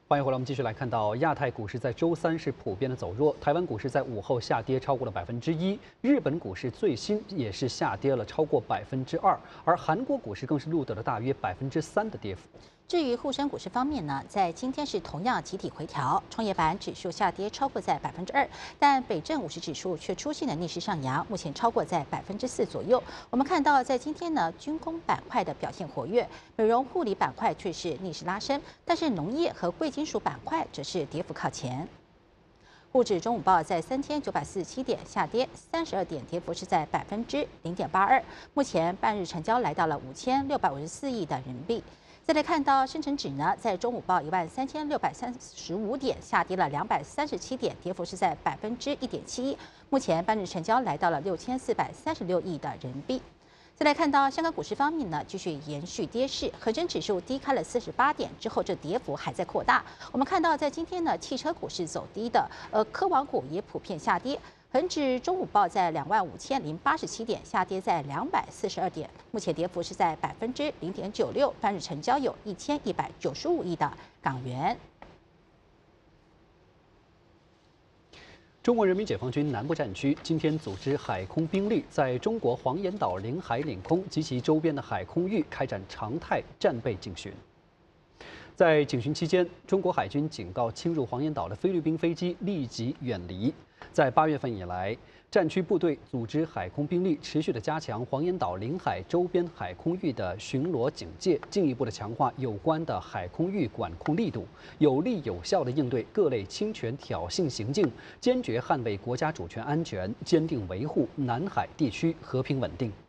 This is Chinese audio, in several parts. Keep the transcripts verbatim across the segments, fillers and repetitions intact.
欢迎回来，我们继续来看到亚太股市在周三是普遍的走弱，台湾股市在午后下跌超过了百分之一，日本股市最新也是下跌了超过百分之二，而韩国股市更是录得了大约百分之三的跌幅。 至于沪深股市方面呢，在今天是同样集体回调，创业板指数下跌超过在百分之二，但北证五十指数却出现了逆势上扬，目前超过在百分之四左右。我们看到在今天呢，军工板块的表现活跃，美容护理板块却是逆势拉升，但是农业和贵金属板块则是跌幅靠前。沪指中午报在三千九百四十七点，下跌三十二点，跌幅是在百分之零点八二。目前半日成交来到了五千六百五十四亿的人民币。再来看到深成指呢，在中午报一万三千六百三十五点，下跌了两百三十七点，跌幅是在百分之一点七一。目前半日成交来到了六千四百三十六亿的人民币。再来看到香港股市方面呢，继续延续跌势，恒生指数低开了四十八点之后，这跌幅还在扩大。我们看到在今天呢，汽车股是走低的，而科网股也普遍下跌。恒指中午报在两万五千零八十七点，下跌在两百四十二点，目前跌幅是在百分之零点九六，半日成交有一千一百九十五亿的港元。 中国人民解放军南部战区今天组织海空兵力在中国黄岩岛领海领空及其周边的海空域开展常态战备警巡。在警巡期间，中国海军警告侵入黄岩岛的菲律宾飞机立即远离。在八月份以来，战区部队组织海空兵力持续的加强黄岩岛领海周边海空域的巡逻警戒，进一步的强化有关的海空域管控力度，有力有效的应对各类侵权挑衅行径，坚决捍卫国家主权安全，坚定维护南海地区和平稳定。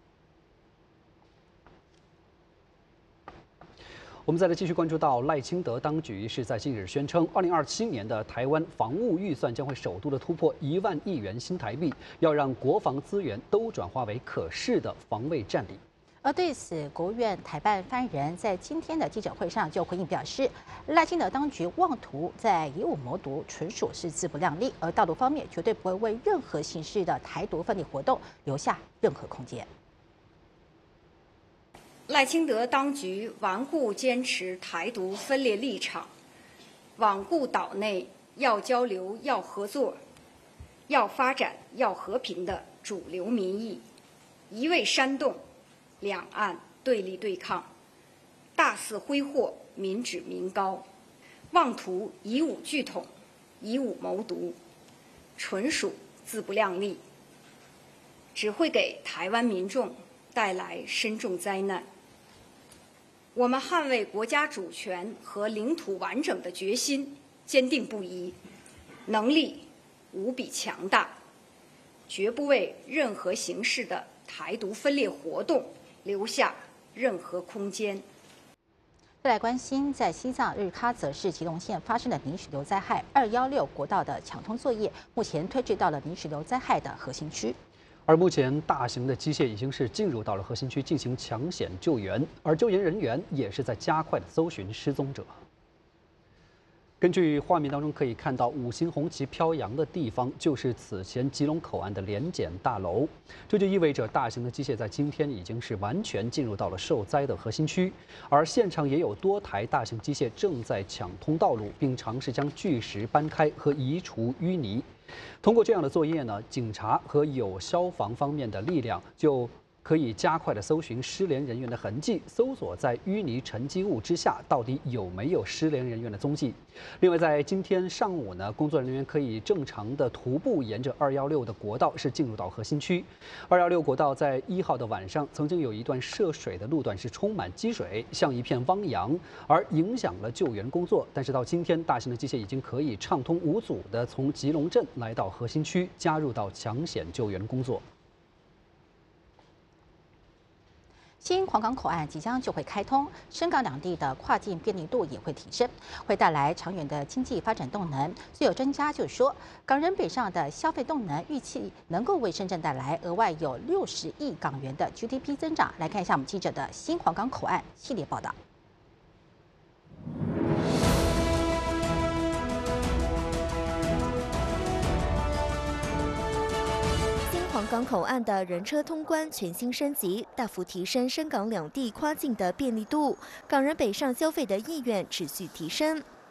我们再来继续关注到赖清德当局是在近日宣称，二零二七年的台湾防务预算将会首度的突破一万亿元新台币，要让国防资源都转化为可视的防卫战力。 而对此，国务院台办发言人在今天的记者会上就回应表示，赖清德当局妄图在以武谋独，纯属是自不量力，而大陆方面绝对不会为任何形式的台独分裂活动留下任何空间。 赖清德当局顽固坚持台独分裂立场，罔顾岛内要交流、要合作、要发展、要和平的主流民意，一味煽动两岸对立对抗，大肆挥霍民脂民膏，妄图以武拒统、以武谋独，纯属自不量力，只会给台湾民众带来深重灾难。我们捍卫国家主权和领土完整的决心坚定不移，能力无比强大，绝不为任何形式的台独分裂活动留下任何空间。 再来关心，在西藏日喀则市吉隆县发生的泥石流灾害，二一六国道的抢通作业目前推至到了泥石流灾害的核心区。 而目前，大型的机械已经是进入到了核心区进行抢险救援，而救援人员也是在加快的搜寻失踪者。根据画面当中可以看到，五星红旗飘扬的地方就是此前吉隆口岸的联检大楼，这就意味着大型的机械在今天已经是完全进入到了受灾的核心区，而现场也有多台大型机械正在抢通道路，并尝试将巨石搬开和移除淤泥。通过这样的作业呢，警察和有消防方面的力量就可以加快的搜寻失联人员的痕迹，搜索在淤泥沉积物之下到底有没有失联人员的踪迹。另外，在今天上午呢，工作人员可以正常的徒步沿着二一六的国道是进入到核心区。二一六国道在一号的晚上曾经有一段涉水的路段是充满积水，像一片汪洋，而影响了救援工作。但是到今天，大型的机械已经可以畅通无阻的从吉隆镇来到核心区，加入到抢险救援工作。 新黄港口岸即将就会开通，深港两地的跨境便利度也会提升，会带来长远的经济发展动能。所以有专家就说，港人北上的消费动能预期能够为深圳带来额外有六十亿港元的 G D P 增长。来看一下我们记者的新黄港口岸系列报道。 黄港口岸的人车通关全新升级，大幅提升深港两地跨境的便利度，港人北上消费的意愿持续提升。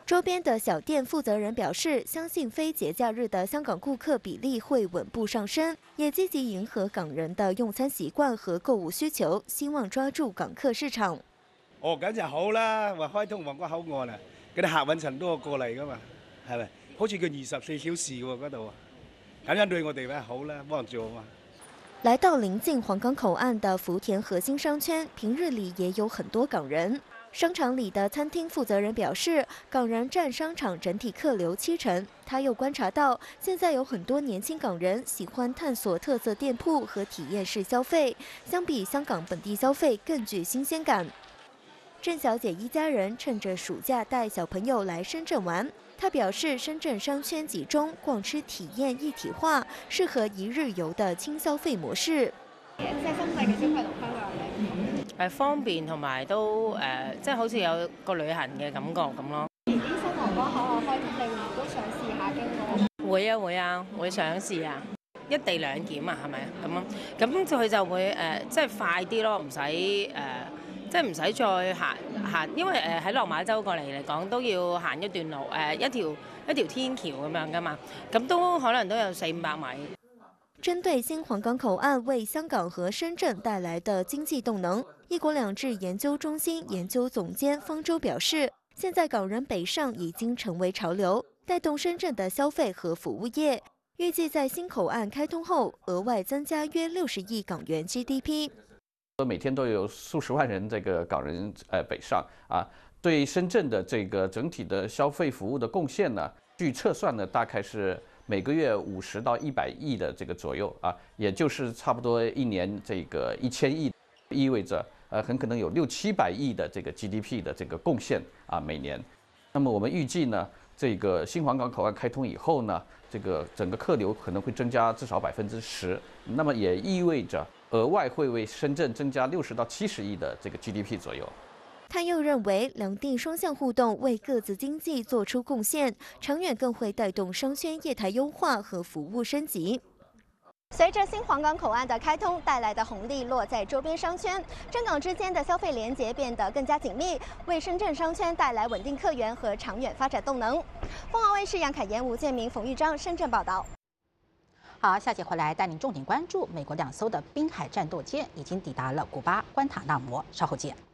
周边的小店负责人表示，相信非节假日的香港顾客比例会稳步上升，也積極迎合港人的用餐習慣和購物需求，希望抓住港客市場。 哦，梗就好啦，話開通皇崗口岸啊，嗰啲客運層都過嚟噶嘛，係咪？好似佢二十四小時喎嗰度，咁樣對我哋咧好啦，幫助嘛。 來到臨近皇崗口岸的福田核心商圈，平日裡也有很多港人。商場裡的餐廳負責人表示，港人佔商場整體客流七成。他又觀察到，現在有很多年輕港人喜歡探索特色店鋪和體驗式消費，相比香港本地消費更具新鮮感。鄭小姐一家人趁着暑假帶小朋友來深圳玩。她表示，深圳商圈集中，逛吃體驗一體化，適合一日遊的輕消費模式。 即係新界嘅消費同香港有咩唔同？誒方便同埋都誒、呃，即係好似有個旅行嘅感覺咁咯。遲啲新皇崗口岸開通，你會唔會都想試下經過？會啊會啊，會想試啊！一地兩檢啊，係咪咁啊？咁佢就會誒、呃，即係快啲咯，唔使誒。呃即係唔使再行行，因為誒喺落馬洲過嚟嚟講都要行一段路，誒一條一條天橋咁樣噶嘛，咁都可能都有四五百米。 針對新皇崗口岸為香港和深圳帶來的經濟動能，一國兩制研究中心研究總監方舟表示，現在港人北上已經成為潮流，帶動深圳的消費和服務業。預計在新口岸開通後，額外增加約六十億港元 G D P。 每天都有數十萬人這個港人呃北上啊，對深圳的這個整體的消費服務的貢獻呢，據測算呢，大概是每個月五十到一百億的這個左右啊，也就是差不多一年這個一千億，意味着呃很可能有六七百億的這個 G D P 的這個貢獻啊每年。那麼我們預計呢，這個新皇崗口岸開通以後呢，這個整個客流可能會增加至少百分之十，那麼也意味着額外會為深圳增加六十到七十億的這個 G D P 左右。 他又認為，兩地雙向互動為各自經濟做出貢獻，長遠更會帶動商圈業態優化和服務升級。 隨着新皇崗口岸的開通，帶來的紅利落在周邊商圈，深港之間的消費連結變得更加緊密，為深圳商圈帶來穩定客源和長遠發展動能。鳳凰衛視楊凱妍、吳建明、馮玉章深圳報道。 好，下節回來帶您重點關注美國兩艘的濱海戰鬥艦已經抵達了古巴關塔那摩，稍後見。